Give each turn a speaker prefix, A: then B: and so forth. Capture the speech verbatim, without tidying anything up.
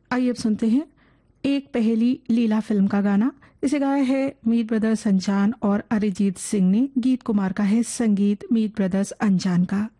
A: आइए अब सुनते हैं एक पहेली लीला फिल्म का गाना। इसे गाया है मीत ब्रदर्स अनजान और अरिजीत सिंह ने। गीत कुमार का है, संगीत मीत ब्रदर्स अनजान का।